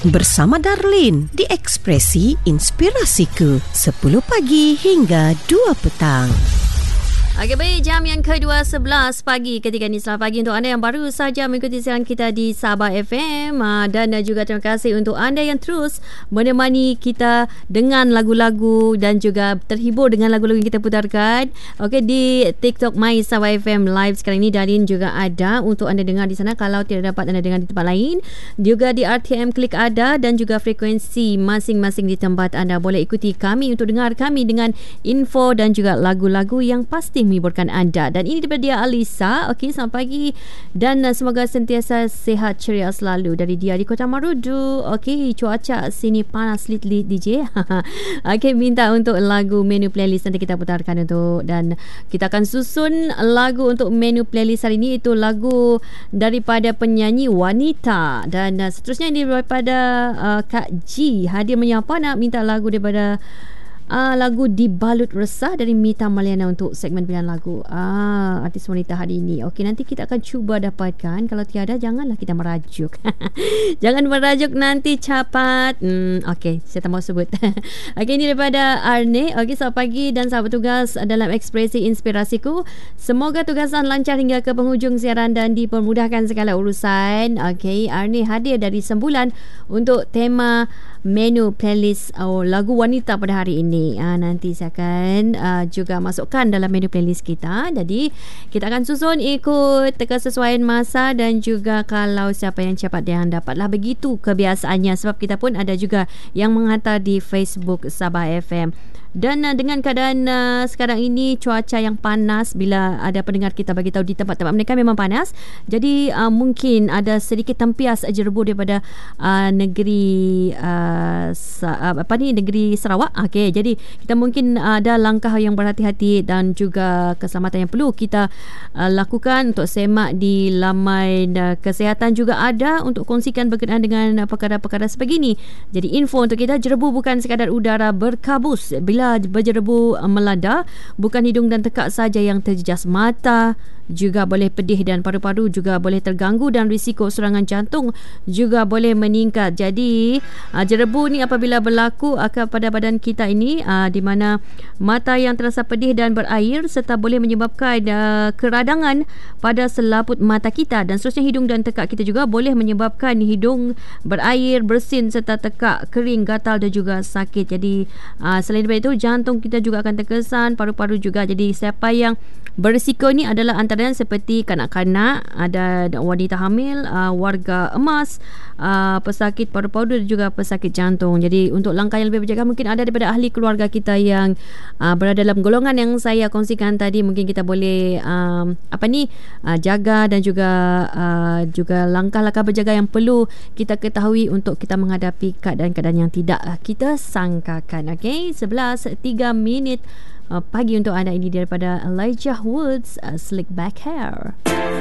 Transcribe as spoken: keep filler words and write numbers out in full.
bersama Darlin di Ekspresi Inspirasiku sepuluh pagi hingga dua petang. Okey, baik, jam yang kedua sebelas pagi ketika ini. Selamat pagi untuk anda yang baru saja mengikuti siaran kita di Sabah F M, dan juga terima kasih untuk anda yang terus menemani kita dengan lagu-lagu dan juga terhibur dengan lagu-lagu yang kita putarkan. Okey, di TikTok My Sabah F M Live sekarang ini Darin juga ada untuk anda dengar di sana kalau tidak dapat anda dengar di tempat lain. Juga di R T M Klik ada dan juga frekuensi masing-masing di tempat anda. Boleh ikuti kami untuk dengar kami dengan info dan juga lagu-lagu yang pasti menghiburkan anda. Dan ini daripada dia Alisa. Okey, selamat pagi dan uh, semoga sentiasa sihat ceria selalu dari dia di Kota Marudu. Okey, cuaca sini panas lit-lit D J. Okey, minta untuk lagu menu playlist nanti kita putarkan untuk, dan kita akan susun lagu untuk menu playlist hari ini. Itu lagu daripada penyanyi wanita, dan uh, seterusnya ini daripada uh, Kak G. Hadir menyapa nak minta lagu daripada Uh, lagu Dibalut Resah dari Mita Maliana untuk segmen pilihan lagu ah, artis wanita hari ini. Okey, nanti kita akan cuba dapatkan. Kalau tiada, janganlah kita merajuk. Jangan merajuk nanti capat. Hmm, Okey, saya tak mau sebut. Okey, ini daripada Arne. Okey, selamat pagi dan selamat bertugas dalam Ekspresi Inspirasiku. Semoga tugasan lancar hingga ke penghujung siaran dan dipermudahkan segala urusan. Okey, Arne hadir dari Sembulan untuk tema menu playlist oh, lagu wanita pada hari ini. Ha, nanti saya akan uh, juga masukkan dalam menu playlist kita. Jadi kita akan susun ikut kesesuaian masa dan juga kalau siapa yang cepat dia yang dapatlah. Begitu kebiasaannya, sebab kita pun ada juga yang menghantar di Facebook Sabah F M. Dan uh, dengan keadaan uh, sekarang ini cuaca yang panas, bila ada pendengar kita bagi tahu di tempat-tempat mereka memang panas. Jadi uh, mungkin ada sedikit tempias jerebu daripada uh, negeri uh, sa, uh, apa ni negeri Sarawak. Okey, jadi kita mungkin uh, ada langkah yang berhati-hati dan juga keselamatan yang perlu kita uh, lakukan. Untuk semak di laman uh, kesihatan juga ada untuk kongsikan berkenaan dengan uh, perkara-perkara sebegini. Jadi info untuk kita, jerebu bukan sekadar udara berkabus. Bila berjerebu melada, bukan hidung dan tekak saja yang terjejas, mata juga boleh pedih dan paru-paru juga boleh terganggu dan risiko serangan jantung juga boleh meningkat. Jadi uh, jerebu ni apabila berlaku akan pada badan kita ini uh, di mana mata yang terasa pedih dan berair serta boleh menyebabkan uh, keradangan pada selaput mata kita, dan seterusnya hidung dan tekak kita juga boleh menyebabkan hidung berair, bersin serta tekak kering, gatal dan juga sakit. Jadi uh, selain daripada itu, jantung kita juga akan terkesan, paru-paru juga. Jadi siapa yang berisiko ni adalah antara seperti kanak-kanak, ada wanita hamil, uh, warga emas, uh, pesakit paru-paru dan juga pesakit jantung. Jadi untuk langkah yang lebih berjaga, mungkin ada daripada ahli keluarga kita yang uh, berada dalam golongan yang saya kongsikan tadi. Mungkin kita boleh um, apa ni uh, jaga dan juga uh, juga langkah-langkah berjaga yang perlu kita ketahui untuk kita menghadapi keadaan-keadaan yang tidak kita sangkakan. Okey, sebelas tiga minit Uh, pagi untuk anda. Ini daripada Elijah Woods, uh, Slick Back Hair.